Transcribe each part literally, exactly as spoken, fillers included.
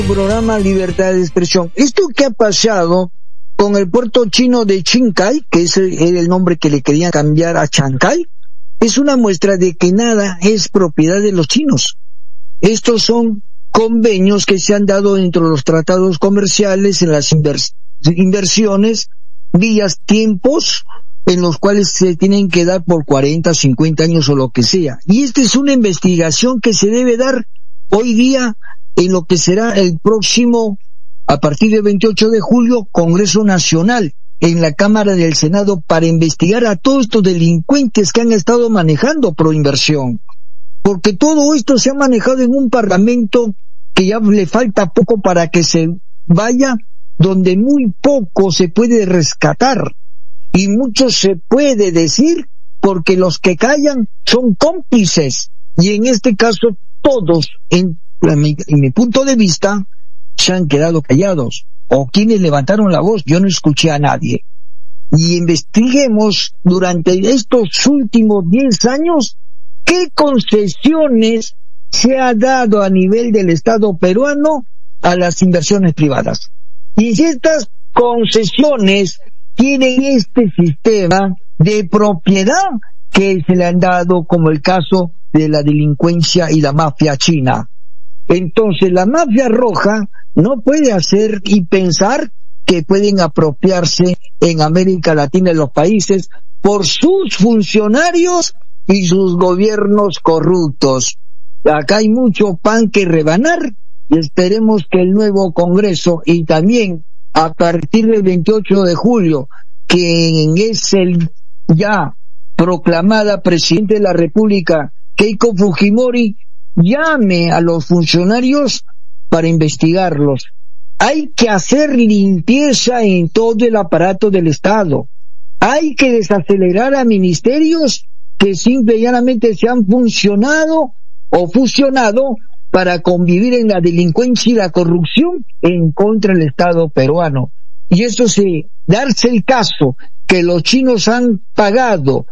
Programa Libertad de Expresión. Esto que ha pasado con el puerto chino de Qinghai, que es el, el nombre que le querían cambiar a Chancay, es una muestra de que nada es propiedad de los chinos. Estos son convenios que se han dado dentro de los tratados comerciales, en las invers- inversiones, vías, tiempos, en los cuales se tienen que dar por cuarenta, cincuenta años o lo que sea. Y esta es una investigación que se debe dar hoy día en lo que será el próximo, a partir del veintiocho de julio, Congreso Nacional en la Cámara del Senado para investigar a todos estos delincuentes que han estado manejando proinversión. Porque todo esto se ha manejado en un parlamento que ya le falta poco para que se vaya, donde muy poco se puede rescatar y mucho se puede decir porque los que callan son cómplices, y en este caso todos, en En mi, en mi punto de vista, se han quedado callados. O quienes levantaron la voz, yo no escuché a nadie. Y investiguemos durante estos últimos diez años qué concesiones se ha dado a nivel del Estado peruano a las inversiones privadas. Y si estas concesiones tienen este sistema de propiedad que se le han dado, como el caso de la delincuencia y la mafia china. Entonces la mafia roja no puede hacer y pensar que pueden apropiarse en América Latina, en los países, por sus funcionarios y sus gobiernos corruptos. Acá hay mucho pan que rebanar y esperemos que el nuevo Congreso, y también a partir del veintiocho de julio, quien es el ya proclamada presidente de la República, Keiko Fujimori, llame a los funcionarios para investigarlos. Hay que hacer limpieza en todo el aparato del Estado. Hay que desacelerar a ministerios que simple y llanamente se han funcionado o fusionado para convivir en la delincuencia y la corrupción en contra del Estado peruano. Y eso sí, darse el caso que los chinos han pagado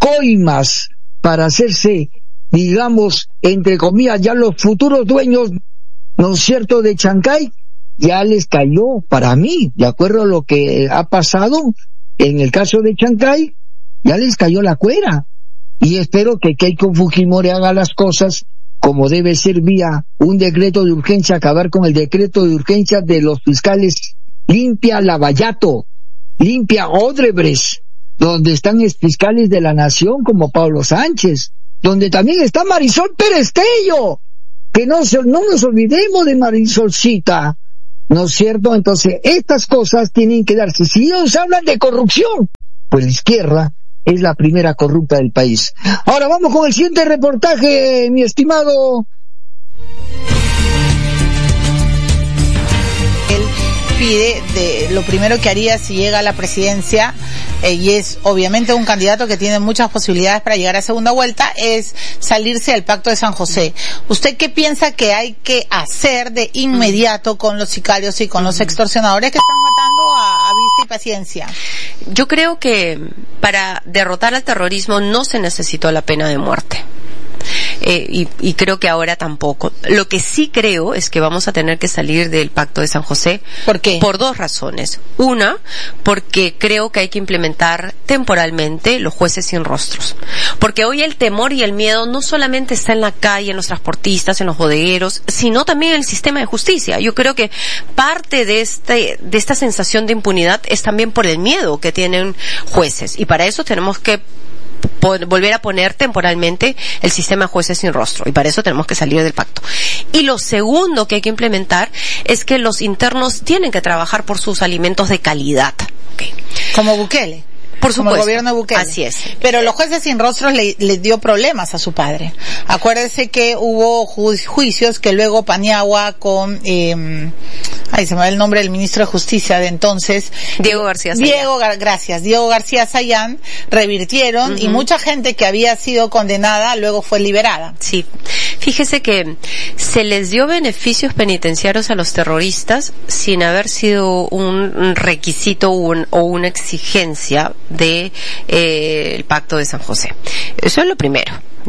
coimas para hacerse, digamos, entre comillas, ya los futuros dueños, ¿no es cierto?, de Chancay, ya les cayó, para mí, de acuerdo a lo que ha pasado en el caso de Chancay, ya les cayó la cuera. Y espero que Keiko Fujimori haga las cosas como debe ser, vía un decreto de urgencia, acabar con el decreto de urgencia de los fiscales. Limpia Lavallato, limpia Odebrecht, donde están fiscales de la nación como Pablo Sánchez, donde también está Marisol Pérez Tello, que no, se, no nos olvidemos de Marisolcita, ¿no es cierto? Entonces, estas cosas tienen que darse. Si ellos hablan de corrupción, pues la izquierda es la primera corrupta del país. Ahora vamos con el siguiente reportaje, mi estimado. Él pide, de lo primero que haría si llega a la presidencia, eh, y es obviamente un candidato que tiene muchas posibilidades para llegar a segunda vuelta, es salirse del Pacto de San José. ¿Usted qué piensa que hay que hacer de inmediato con los sicarios y con los extorsionadores que están matando a, a vista y paciencia? Yo creo que para derrotar al terrorismo no se necesitó la pena de muerte. Eh, y, y creo que ahora tampoco. Lo que sí creo es que vamos a tener que salir del Pacto de San José. ¿Por qué? Por dos razones. Una, porque creo que hay que implementar temporalmente los jueces sin rostros. Porque hoy el temor y el miedo no solamente está en la calle, en los transportistas, en los bodegueros, sino también en el sistema de justicia. Yo creo que parte de este, de esta sensación de impunidad es también por el miedo que tienen jueces. Y para eso tenemos que volver a poner temporalmente el sistema de jueces sin rostro, y para eso tenemos que salir del pacto. Y lo segundo que hay que implementar es que los internos tienen que trabajar por sus alimentos de calidad. Okay. Como Bukele. Por supuesto. Como el gobierno de Bukele. Así es. Pero los jueces sin rostros le, le dio problemas a su padre. Acuérdese que hubo ju- juicios que luego Paniagua con, eh, ay, se me va el nombre del ministro de Justicia de entonces. Diego García Sayán. Diego, gracias. Diego García Sayán revirtieron, uh-huh. Y mucha gente que había sido condenada luego fue liberada. Sí. Fíjese que se les dio beneficios penitenciarios a los terroristas sin haber sido un requisito un, o una exigencia de eh, el Pacto de San José. Eso es lo primero.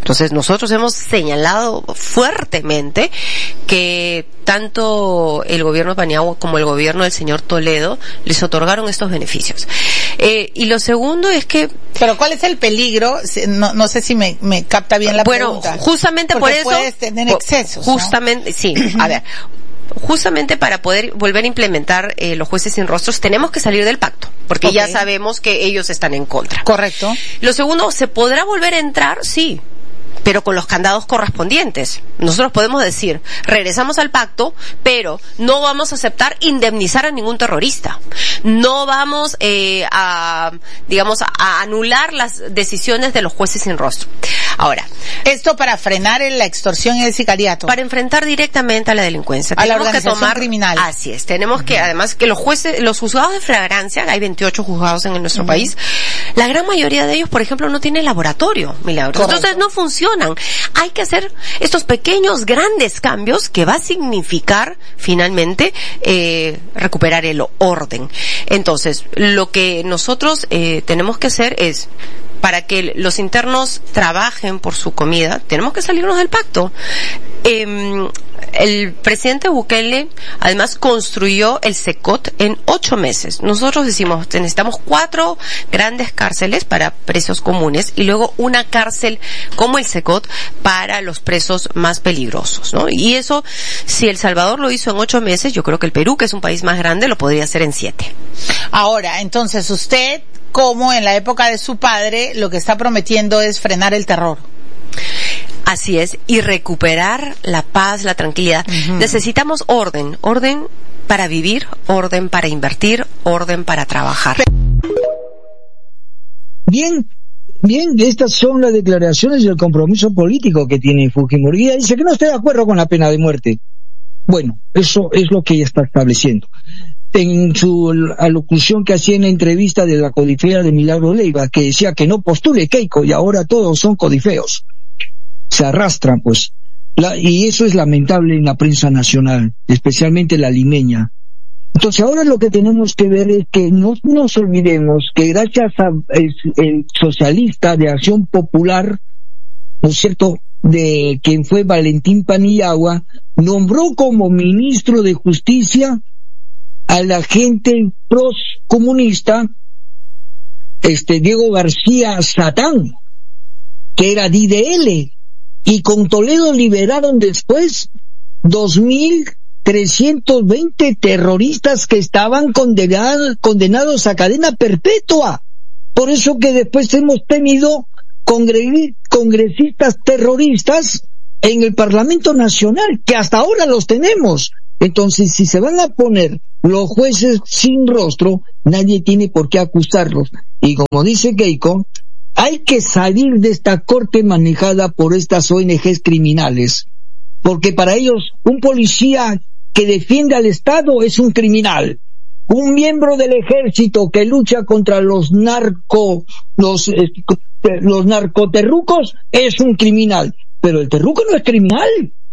Entonces nosotros hemos señalado fuertemente que tanto el gobierno de Paniagua como el gobierno del señor Toledo les otorgaron estos beneficios. Eh, y lo segundo es que... Pero ¿cuál es el peligro? No, no sé si me, me capta bien la bueno, pregunta. Bueno, justamente Porque por eso... puedes tener excesos, Justamente, ¿no? sí. A ver, justamente para poder volver a implementar eh, los jueces sin rostros tenemos que salir del pacto, porque okay. ya sabemos que ellos están en contra. Correcto. Lo segundo, ¿se podrá volver a entrar? Sí, pero con los candados correspondientes. Nosotros podemos decir, regresamos al pacto, pero no vamos a aceptar indemnizar a ningún terrorista. No vamos eh, a, digamos, a anular las decisiones de los jueces sin rostro. Ahora, esto para frenar la extorsión y el sicariato. Para enfrentar directamente a la delincuencia. A la tenemos organización que tomar, criminal. Así es. Tenemos uh-huh. que, además, que los jueces, los juzgados de flagrancia, hay veintiocho juzgados en nuestro uh-huh. país, la gran mayoría de ellos, por ejemplo, no tienen laboratorio, Milagros. Correcto. Entonces no funciona. Hay que hacer estos pequeños, grandes cambios que va a significar finalmente eh, recuperar el orden. Entonces, lo que nosotros eh, tenemos que hacer es, para que los internos trabajen por su comida, tenemos que salirnos del pacto. Eh, el presidente Bukele además construyó el SECOT en ocho meses. Nosotros decimos, necesitamos cuatro grandes cárceles para presos comunes y luego una cárcel como el SECOT para los presos más peligrosos, ¿no? Y eso, si El Salvador lo hizo en ocho meses, yo creo que el Perú, que es un país más grande, lo podría hacer en siete. Ahora, entonces usted, como en la época de su padre, lo que está prometiendo es frenar el terror. Así es, y recuperar la paz, la tranquilidad. Uh-huh. Necesitamos orden, orden para vivir, orden para invertir, orden para trabajar. Bien, bien, estas son las declaraciones y el compromiso político que tiene Fujimori. Ella dice que no está de acuerdo con la pena de muerte. Bueno, eso es lo que ella está estableciendo. En su alocución que hacía en la entrevista de la codifea de Milagro Leiva, que decía que no postule Keiko y ahora todos son codifeos. Se arrastran, pues. La, y eso es lamentable en la prensa nacional, especialmente la limeña. Entonces ahora lo que tenemos que ver es que no nos olvidemos que gracias a el, el socialista de Acción Popular, ¿no es cierto?, de quien fue Valentín Paniagua, nombró como ministro de Justicia a la gente proscomunista, este Diego García Satán, que era D I D L, y con Toledo liberaron después dos mil trescientos veinte terroristas que estaban condenados, condenados a cadena perpetua. Por eso que después hemos tenido congre- congresistas terroristas en el Parlamento Nacional, que hasta ahora los tenemos. Entonces, si se van a poner los jueces sin rostro, nadie tiene por qué acusarlos. Y como dice Keiko, hay que salir de esta corte manejada por estas O N Ges criminales, porque para ellos un policía que defiende al Estado es un criminal. Un miembro del ejército que lucha contra los narco, los, eh, los narcoterrucos es un criminal. Pero el terruco no es criminal.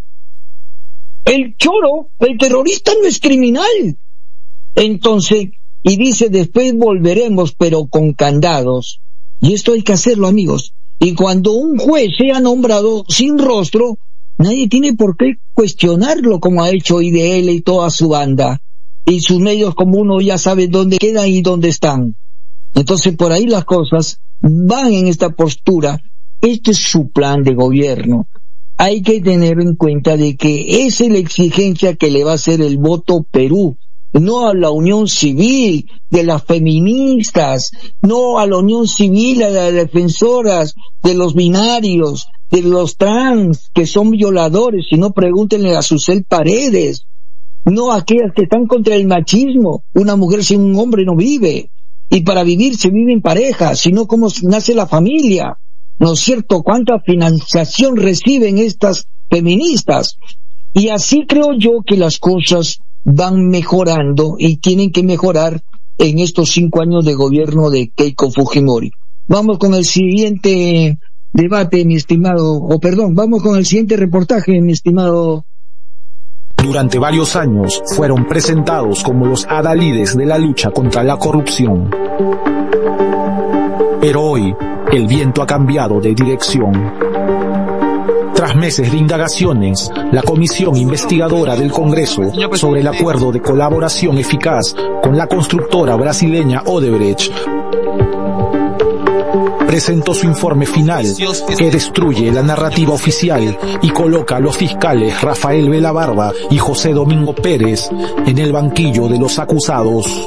El choro, el terrorista no es criminal. Entonces, y dice, después volveremos, pero con candados. Y esto hay que hacerlo, amigos. Y cuando un juez sea nombrado sin rostro, nadie tiene por qué cuestionarlo, como ha hecho I D L y toda su banda. Y sus medios, como uno ya sabe dónde quedan y dónde están. Entonces, por ahí las cosas van en esta postura. Este es su plan de gobierno. Hay que tener en cuenta de que esa es la exigencia que le va a hacer el voto Perú. No a la unión civil de las feministas, no a la unión civil, a las defensoras de los binarios, de los trans, que son violadores, sino pregúntenle a Susel Paredes, no a aquellas que están contra el machismo. Una mujer sin un hombre no vive, y para vivir se vive en pareja, sino cómo nace la familia, ¿no es cierto? ¿Cuánta financiación reciben estas feministas? Y así creo yo que las cosas van mejorando y tienen que mejorar en estos cinco años de gobierno de Keiko Fujimori. Vamos con el siguiente debate, mi estimado, o perdón, vamos con el siguiente reportaje, mi estimado. Durante varios años fueron presentados como los adalides de la lucha contra la corrupción. Pero hoy el viento ha cambiado de dirección. Tras meses de indagaciones, la Comisión Investigadora del Congreso sobre el acuerdo de colaboración eficaz con la constructora brasileña Odebrecht presentó su informe final, que destruye la narrativa oficial y coloca a los fiscales Rafael Vela Barba y José Domingo Pérez en el banquillo de los acusados.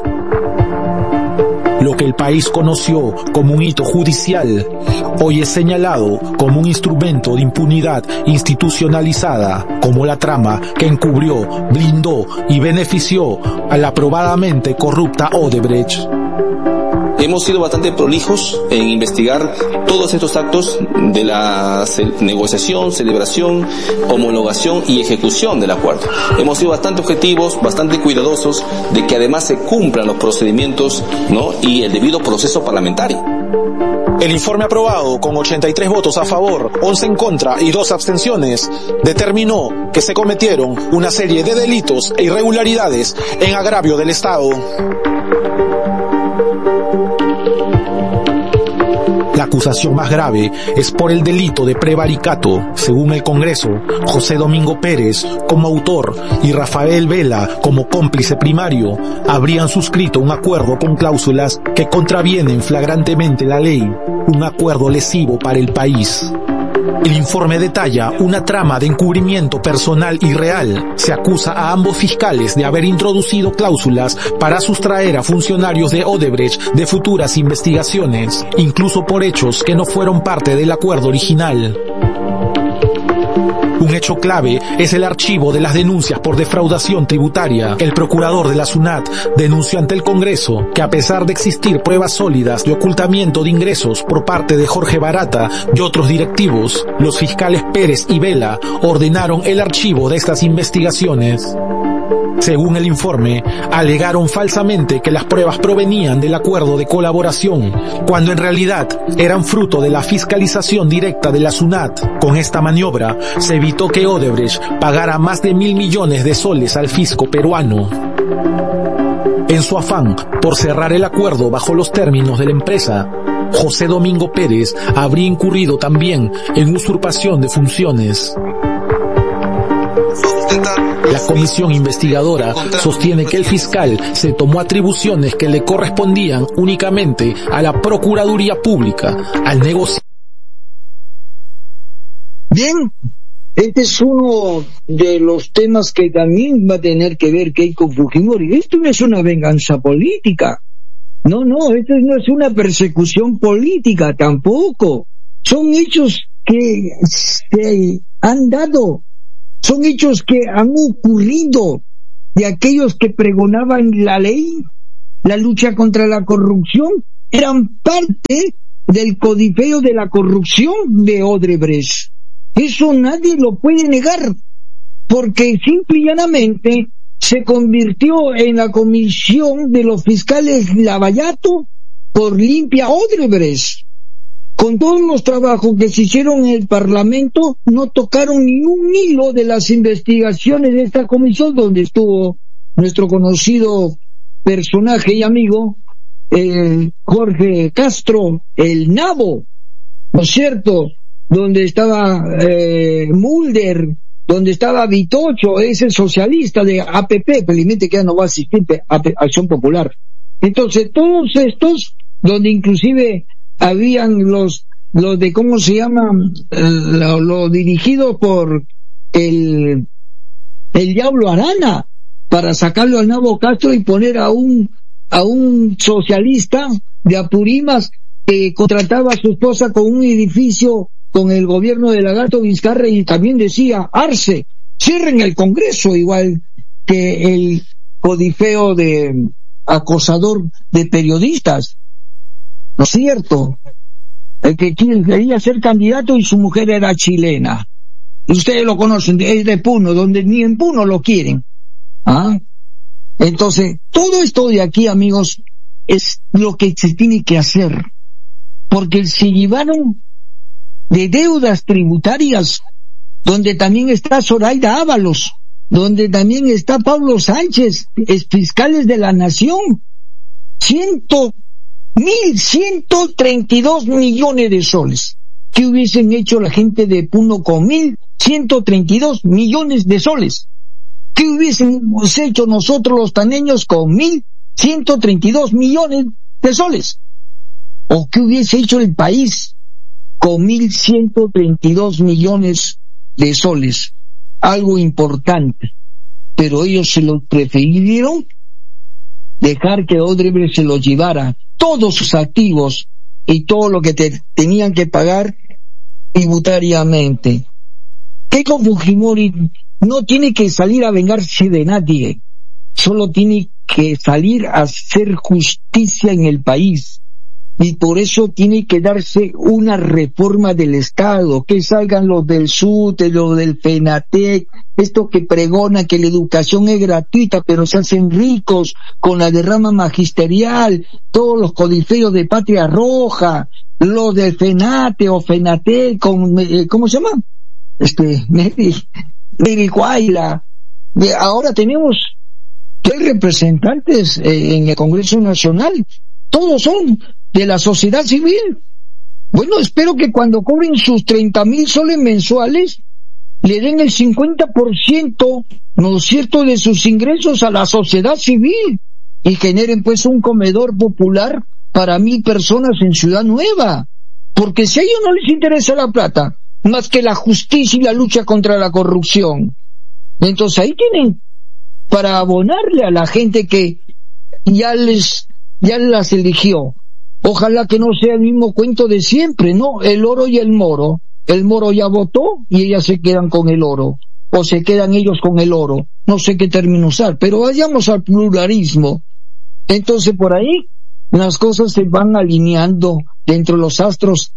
Lo que el país conoció como un hito judicial, hoy es señalado como un instrumento de impunidad institucionalizada, como la trama que encubrió, blindó y benefició a la probadamente corrupta Odebrecht. Hemos sido bastante prolijos en investigar todos estos actos de la negociación, celebración, homologación y ejecución del acuerdo. Hemos sido bastante objetivos, bastante cuidadosos de que además se cumplan los procedimientos, ¿no?, y el debido proceso parlamentario. El informe aprobado con ochenta y tres votos a favor, once en contra y dos abstenciones, determinó que se cometieron una serie de delitos e irregularidades en agravio del Estado. La acusación más grave es por el delito de prevaricato. Según el Congreso, José Domingo Pérez, como autor, y Rafael Vela, como cómplice primario, habrían suscrito un acuerdo con cláusulas que contravienen flagrantemente la ley, un acuerdo lesivo para el país. El informe detalla una trama de encubrimiento personal y real. Se acusa a ambos fiscales de haber introducido cláusulas para sustraer a funcionarios de Odebrecht de futuras investigaciones, incluso por hechos que no fueron parte del acuerdo original. Un hecho clave es el archivo de las denuncias por defraudación tributaria. El procurador de la SUNAT denunció ante el Congreso que, a pesar de existir pruebas sólidas de ocultamiento de ingresos por parte de Jorge Barata y otros directivos, los fiscales Pérez y Vela ordenaron el archivo de estas investigaciones. Según el informe, alegaron falsamente que las pruebas provenían del acuerdo de colaboración, cuando en realidad eran fruto de la fiscalización directa de la SUNAT. Con esta maniobra se evitó que Odebrecht pagara más de mil millones de soles al fisco peruano. En su afán por cerrar el acuerdo bajo los términos de la empresa, José Domingo Pérez habría incurrido también en usurpación de funciones. La comisión investigadora sostiene que el fiscal se tomó atribuciones que le correspondían únicamente a la Procuraduría Pública al negociar. Bien, este es uno de los temas que también va a tener que ver Keiko Fujimori. Esto no es una venganza política. No, no, esto no es una persecución política tampoco. Son hechos que se han dado. Son hechos que han ocurrido de aquellos que pregonaban la ley, la lucha contra la corrupción, eran parte del codiceo de la corrupción de Odebrecht. Eso nadie lo puede negar, porque simple y llanamente se convirtió en la comisión de los fiscales Lavallato por limpia Odebrecht. Con todos los trabajos que se hicieron en el Parlamento, no tocaron ni un hilo de las investigaciones de esta comisión, donde estuvo nuestro conocido personaje y amigo, eh, Jorge Castro, el Nabo, ¿no es cierto? Donde estaba eh, Mulder, donde estaba Vitocho, ese socialista de A P P, felizmente que ya no va a asistir a Acción Popular. Entonces, todos estos, donde inclusive habían los los de cómo se llama lo, lo dirigido por el el Diablo Arana, para sacarlo al Nabo Castro y poner a un a un socialista de Apurímac que contrataba a su esposa con un edificio con el gobierno de Lagarto Vizcarra, y también decía: Arce, cierren el Congreso, igual que el codiceo de acosador de periodistas. ¿No es cierto? El que quería ser candidato y su mujer era chilena. Ustedes lo conocen, es de Puno, donde ni en Puno lo quieren. ¿Ah? Entonces, todo esto de aquí, amigos, es lo que se tiene que hacer. Porque se llevaron de deudas tributarias, donde también está Zoraida Ábalos, donde también está Pablo Sánchez, es fiscales de la Nación. Ciento mil ciento treinta y dos millones de soles. ¿Qué hubiesen hecho la gente de Puno con mil ciento treinta y dos millones de soles? ¿Qué hubiésemos hecho nosotros los taneños con mil ciento treinta y dos millones de soles? ¿O qué hubiese hecho el país con mil ciento treinta y dos millones de soles? Algo importante. Pero ellos se lo prefirieron dejar que Odebrecht se los llevara, todos sus activos y todo lo que te tenían que pagar tributariamente. Keiko Fujimori no tiene que salir a vengarse de nadie, solo tiene que salir a hacer justicia en el país. Y por eso tiene que darse una reforma del Estado, que salgan los del S U T E, los del FENATEC, esto que pregona que la educación es gratuita, pero se hacen ricos con la derrama magisterial, todos los codiferios de Patria Roja, los del FENATE o FENATEC, con, eh, ¿cómo se llama? Este, Mary, Mary Guayla. Ahora tenemos tres representantes eh, en el Congreso Nacional, todos son de la sociedad civil. Bueno, espero que cuando cobren sus treinta mil soles mensuales, le den el cincuenta por ciento, ¿no es cierto?, de sus ingresos a la sociedad civil y generen pues un comedor popular para mil personas en Ciudad Nueva. Porque si a ellos no les interesa la plata, más que la justicia y la lucha contra la corrupción, entonces ahí tienen para abonarle a la gente que ya les, ya las eligió. Ojalá que no sea el mismo cuento de siempre, ¿no? El oro y el moro. El moro ya votó y ellas se quedan con el oro. O se quedan ellos con el oro. No sé qué término usar, pero vayamos al pluralismo. Entonces por ahí las cosas se van alineando dentro de los astros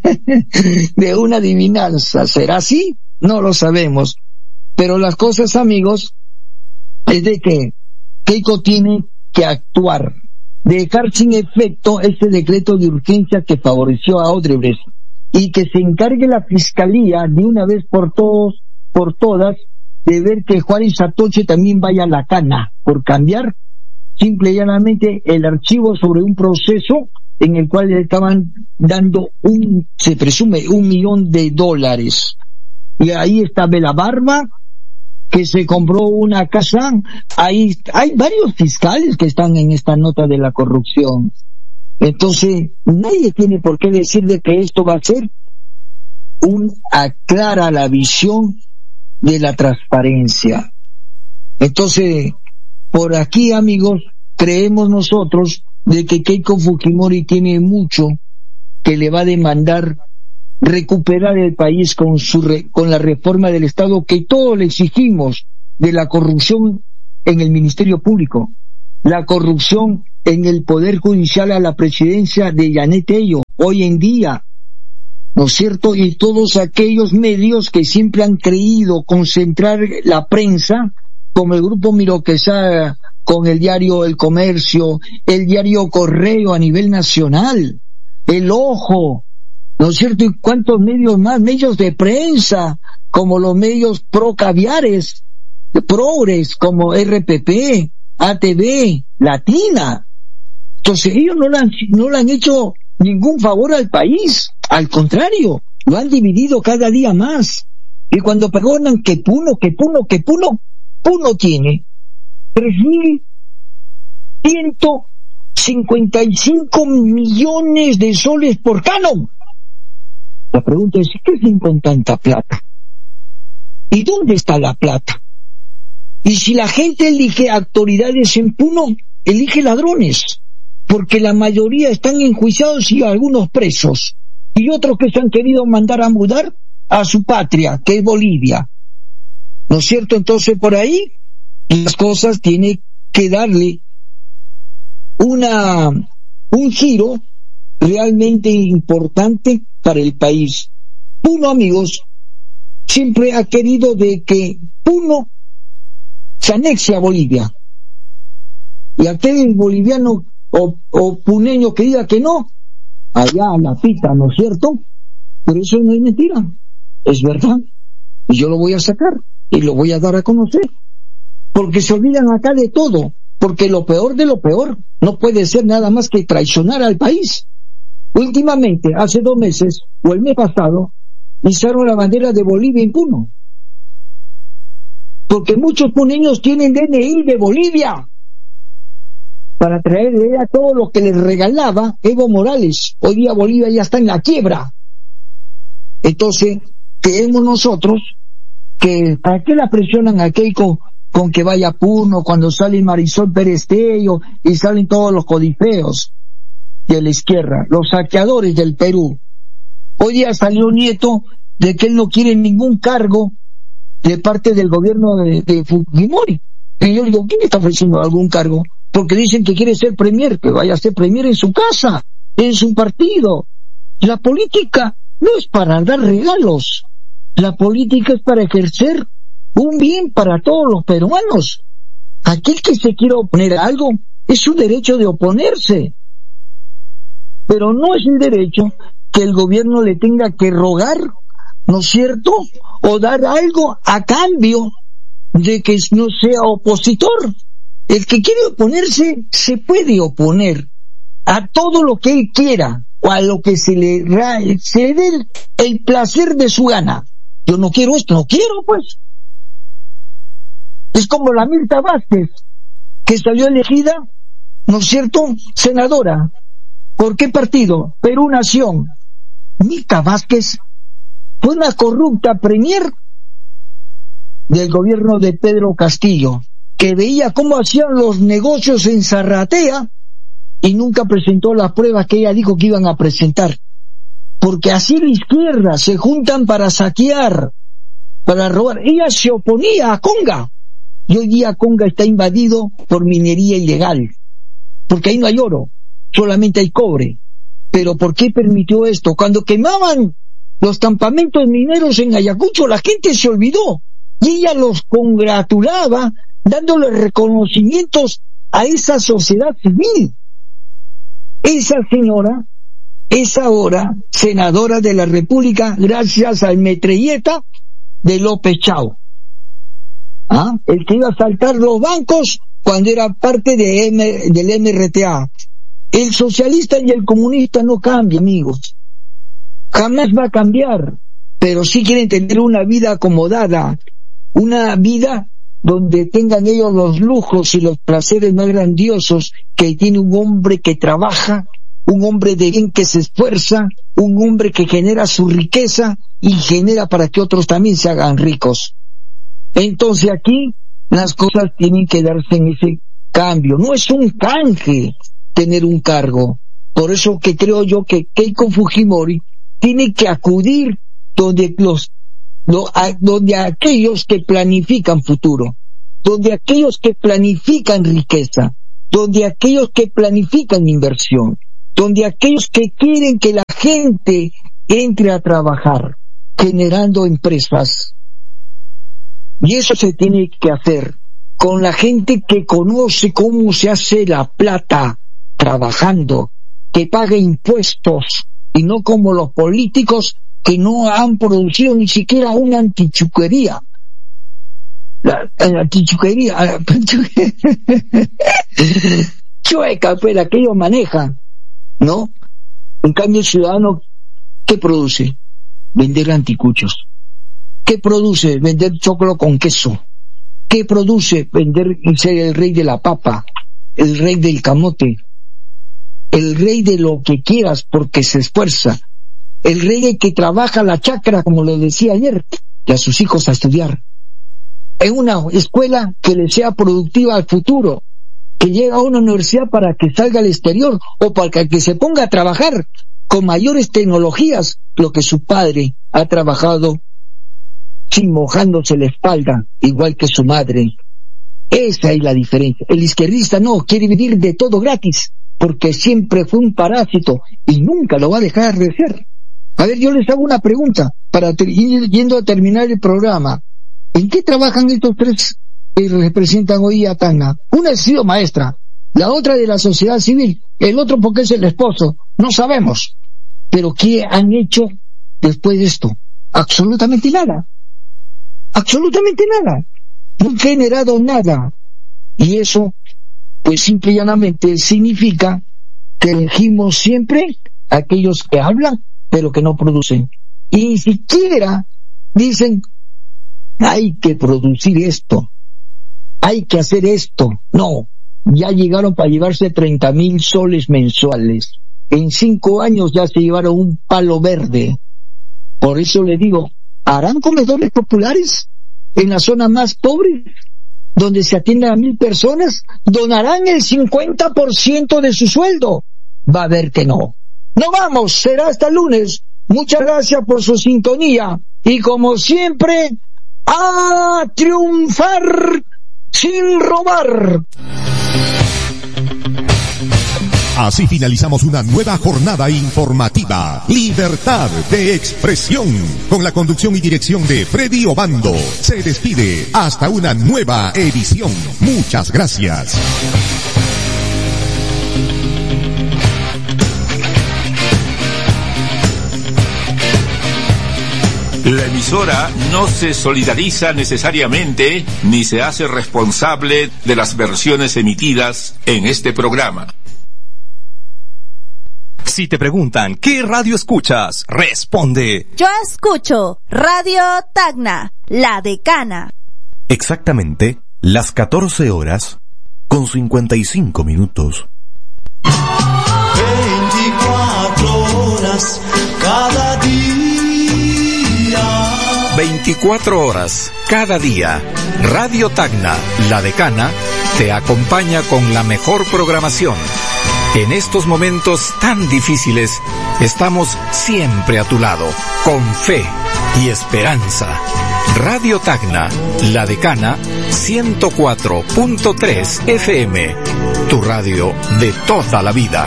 de una adivinanza. ¿Será así? No lo sabemos. Pero las cosas, amigos, es de que Keiko tiene que actuar, dejar sin efecto este decreto de urgencia que favoreció a Odebrecht y que se encargue la Fiscalía de una vez por todos, por todas, de ver que Juárez Atoche también vaya a la cana por cambiar simple y llanamente el archivo sobre un proceso en el cual le estaban dando un, se presume, un millón de dólares. Y ahí está Bela Barba, que se compró una casa. Ahí hay varios fiscales que están en esta nota de la corrupción. Entonces nadie tiene por qué decir de que esto va a ser un aclara la visión de la transparencia. Entonces por aquí, amigos, creemos nosotros de que Keiko Fujimori tiene mucho que le va a demandar recuperar el país con su re, con la reforma del Estado que todos le exigimos, de la corrupción en el Ministerio Público, la corrupción en el Poder Judicial a la presidencia de Janet Tello hoy en día, ¿no es cierto? Y todos aquellos medios que siempre han creído concentrar la prensa, como el Grupo Miro Quesada, con el diario El Comercio, el diario Correo a nivel nacional, El Ojo, ¿no es cierto? Y cuántos medios más, medios de prensa, como los medios pro caviares, progres, como R P P, A T V, Latina. Entonces ellos no le han, no le han hecho ningún favor al país, al contrario, lo han dividido cada día más. Y cuando pregonan que Puno, que Puno, que Puno, Puno tiene tres mil ciento cincuenta y cinco millones de soles por canon. La pregunta es, ¿qué hacen con tanta plata? ¿Y dónde está la plata? Y si la gente elige autoridades en Puno, elige ladrones, porque la mayoría están enjuiciados y algunos presos, y otros que se han querido mandar a mudar a su patria, que es Bolivia. ¿No es cierto? Entonces por ahí las cosas tienen que darle una un giro realmente importante para el país. Puno, amigos, siempre ha querido de que Puno se anexe a Bolivia. Y aquel boliviano o, o puneño que diga que no, allá a la pita, ¿no es cierto? Pero eso no es mentira, es verdad. Y yo lo voy a sacar y lo voy a dar a conocer. Porque se olvidan acá de todo. Porque lo peor de lo peor No puede ser nada más que traicionar al país. Últimamente, hace dos meses, o el mes pasado, izaron la bandera de Bolivia en Puno. Porque muchos puneños tienen D N I de Bolivia para traerle a todo lo que les regalaba Evo Morales. Hoy día Bolivia ya está en la quiebra. Entonces, creemos nosotros que ¿para qué la presionan a Keiko con que vaya a Puno cuando sale Marisol Pérez Tello y salen todos los codifeos de la izquierda, los saqueadores del Perú? Hoy día salió Nieto de que él no quiere ningún cargo de parte del gobierno de, de Fujimori. Y yo digo, ¿quién está ofreciendo algún cargo? Porque dicen que quiere ser premier, que vaya a ser premier en su casa, en su partido. La política no es para dar regalos. La política es para ejercer un bien para todos los peruanos. Aquel que se quiera oponer a algo es su derecho de oponerse. Pero no es el derecho que el gobierno le tenga que rogar, ¿no es cierto?, o dar algo a cambio de que no sea opositor. El que quiere oponerse se puede oponer a todo lo que él quiera o a lo que se le, se le dé el placer de su gana. Yo no quiero esto, no quiero, pues. Es como la Mirta Vázquez, que salió elegida, ¿no es cierto?, senadora. ¿Por qué partido? Perú Nación. Mirta Vázquez fue una corrupta premier del gobierno de Pedro Castillo, que veía cómo hacían los negocios en Zarratea y nunca presentó las pruebas que ella dijo que iban a presentar. Porque así la izquierda se juntan para saquear, para robar. Ella se oponía a Conga, y hoy día Conga está invadido por minería ilegal, porque ahí no hay oro, solamente hay cobre. Pero ¿por qué permitió esto? Cuando quemaban los campamentos mineros en Ayacucho, la gente se olvidó, y ella los congratulaba, dándole reconocimientos a esa sociedad civil. Esa señora es ahora senadora de la República gracias al metralleta de López Chau. ¿Ah? El que iba a saltar los bancos cuando era parte de M, del M R T A. El socialista y el comunista no cambian, amigos. Jamás va a cambiar. Pero sí quieren tener una vida acomodada, una vida donde tengan ellos los lujos y los placeres más grandiosos que tiene un hombre que trabaja, un hombre de bien que se esfuerza, un hombre que genera su riqueza y genera para que otros también se hagan ricos. Entonces aquí las cosas tienen que darse en ese cambio. No es un canje tener un cargo. Por eso que creo yo que Keiko Fujimori tiene que acudir donde los No, a, donde aquellos que planifican futuro, donde aquellos que planifican riqueza, donde aquellos que planifican inversión, donde aquellos que quieren que la gente entre a trabajar, generando empresas. Y eso se tiene que hacer con la gente que conoce cómo se hace la plata trabajando, que pague impuestos, y no como los políticos que no han producido ni siquiera una antichuquería. La, la antichuquería, chueca, pues, la que ellos manejan, ¿no? En cambio, el ciudadano, ¿qué produce? Vender anticuchos. ¿Qué produce? Vender choclo con queso. ¿Qué produce? Vender y ser el rey de la papa, el rey del camote, el rey de lo que quieras porque se esfuerza. El rey que trabaja la chacra, como le decía ayer, y a sus hijos a estudiar. En una escuela que le sea productiva al futuro, que llegue a una universidad para que salga al exterior, o para que se ponga a trabajar con mayores tecnologías, lo que su padre ha trabajado sin mojándose la espalda, igual que su madre. Esa es la diferencia. El izquierdista no, quiere vivir de todo gratis, porque siempre fue un parásito, y nunca lo va a dejar de ser. A ver, yo les hago una pregunta, para ir yendo a terminar el programa. ¿En qué trabajan estos tres que representan hoy a Tacna? Una ha sido maestra, la otra de la sociedad civil, el otro porque es el esposo, no sabemos. Pero ¿qué han hecho después de esto? Absolutamente nada. Absolutamente nada. No han generado nada. Y eso pues simple y llanamente significa que elegimos siempre a aquellos que hablan, pero que no producen. Y ni siquiera dicen, hay que producir esto, hay que hacer esto. No, ya llegaron para llevarse treinta mil soles mensuales. En cinco años ya se llevaron un palo verde. Por eso le digo, ¿harán comedores populares en la zona más pobre, donde se atienden a mil personas? ¿Donarán el cincuenta por ciento de su sueldo? Va a ver que no. No vamos, será hasta el lunes. Muchas gracias por su sintonía. Y como siempre, a triunfar sin robar. Así finalizamos una nueva jornada informativa. Libertad de expresión. Con la conducción y dirección de Freddy Obando. Se despide hasta una nueva edición. Muchas gracias. La emisora no se solidariza necesariamente ni se hace responsable de las versiones emitidas en este programa. Si te preguntan ¿qué radio escuchas? Responde: yo escucho Radio Tacna, La Decana. Exactamente las catorce horas con cincuenta y cinco minutos. veinticuatro horas cada día. veinticuatro horas cada día. Radio Tacna, La Decana, te acompaña con la mejor programación. En estos momentos tan difíciles, estamos siempre a tu lado, con fe y esperanza. Radio Tacna, La Decana, ciento cuatro punto tres F M, tu radio de toda la vida.